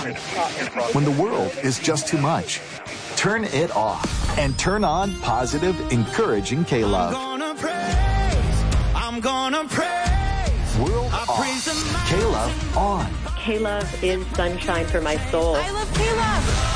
When the world is just too much, turn it off and turn on positive, encouraging K-Love. I'm gonna praise. World off. K-Love on. K-Love is sunshine for my soul. I love K-Love.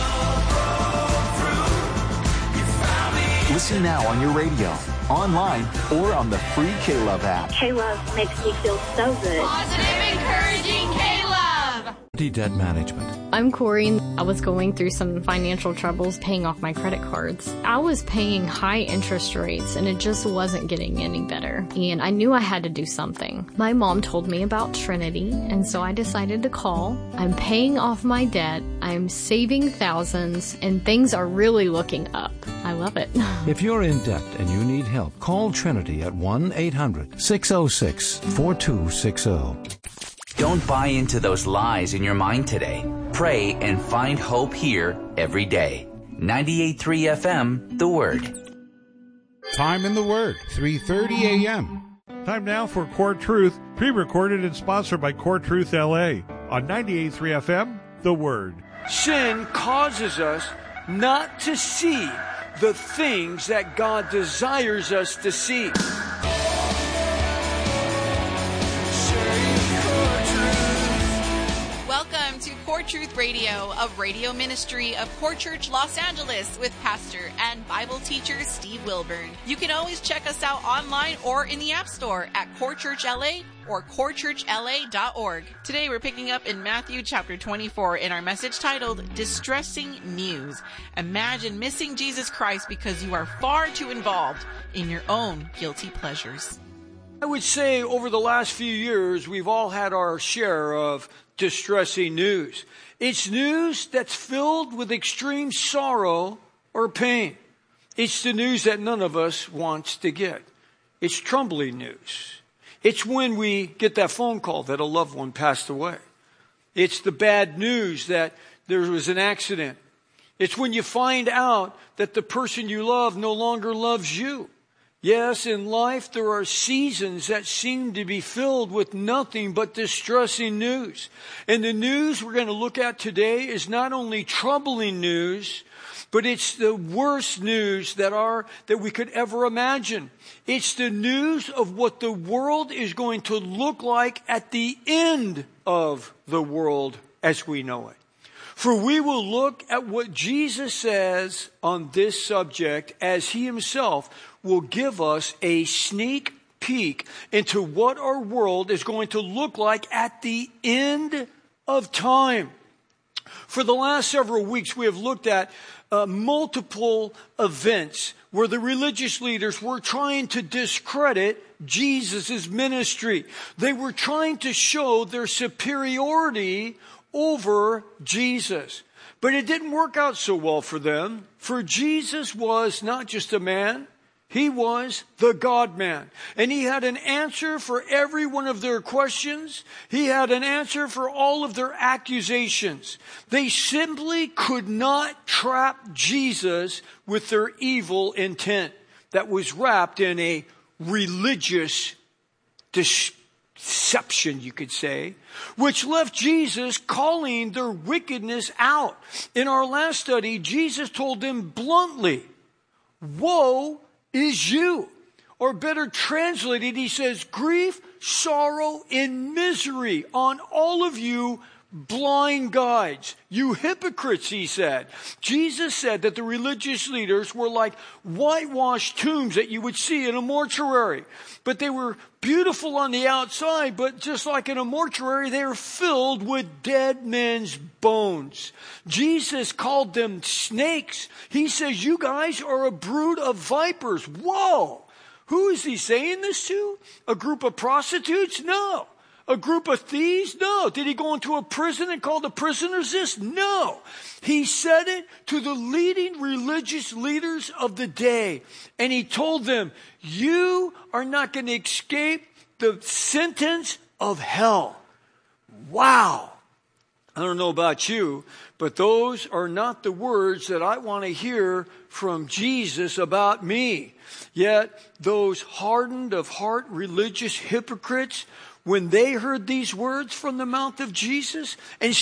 Listen now on your radio, online, or on the free K-Love app. K-Love makes me feel so good. Positive, encouraging K-Love. Debt management. I'm Corey. I was going through some financial troubles paying off my credit cards. I was paying high interest rates and it just wasn't getting any better. And I knew I had to do something. My mom told me about Trinity, and so I decided to call. I'm paying off my debt. I'm saving thousands, and things are really looking up. I love it. If you're in debt and you need help, call Trinity at 1-800-606-4260. Don't buy into those lies in your mind today. Pray and find hope here every day. 98.3 FM, The Word. Time in the Word, 3:30 a.m. Time now for Core Truth, pre-recorded and sponsored by Core Truth LA on 98.3 FM, The Word. Sin causes us not to see the things that God desires us to see. Welcome to Core Truth Radio, a radio ministry of Core Church Los Angeles with pastor and Bible teacher Steve Wilburn. You can always check us out online or in the App Store at Core Church LA or corechurchla.org. Today we're picking up in Matthew chapter 24 in our message titled Distressing News. Imagine missing Jesus Christ because you are far too involved in your own guilty pleasures. I would say over the last few years, we've all had our share of distressing news. It's news that's filled with extreme sorrow or pain. It's the news that none of us wants to get. It's troubling news. It's when we get that phone call that a loved one passed away. It's the bad news that there was an accident. It's when you find out that the person you love no longer loves you. Yes, in life there are seasons that seem to be filled with nothing but distressing news. And the news we're going to look at today is not only troubling news, but it's the worst news that we could ever imagine. It's the news of what the world is going to look like at the end of the world as we know it. For we will look at what Jesus says on this subject as he himself will give us a sneak peek into what our world is going to look like at the end of time. For the last several weeks, we have looked at multiple events where the religious leaders were trying to discredit Jesus' ministry. They were trying to show their superiority over Jesus. But it didn't work out so well for them, for Jesus was not just a man, he was the God-man. And he had an answer for every one of their questions. He had an answer for all of their accusations. They simply could not trap Jesus with their evil intent that was wrapped in a religious deception, you could say, which left Jesus calling their wickedness out. In our last study, Jesus told them bluntly, "Woe is you." Or better translated, he says, grief, sorrow, and misery on all of you blind guides. You hypocrites, he said. Jesus said that the religious leaders were like whitewashed tombs that you would see in a mortuary. But they were beautiful on the outside, but just like in a mortuary, they were filled with dead men's bones. Jesus called them snakes. He says, you guys are a brood of vipers. Whoa! Who is he saying this to? A group of prostitutes? No. A group of thieves? No. Did he go into a prison and call the prisoners this? No. He said it to the leading religious leaders of the day. And he told them, you are not going to escape the sentence of hell. Wow. I don't know about you, but those are not the words that I want to hear from Jesus about me. Yet those hardened of heart religious hypocrites, when they heard these words from the mouth of Jesus, and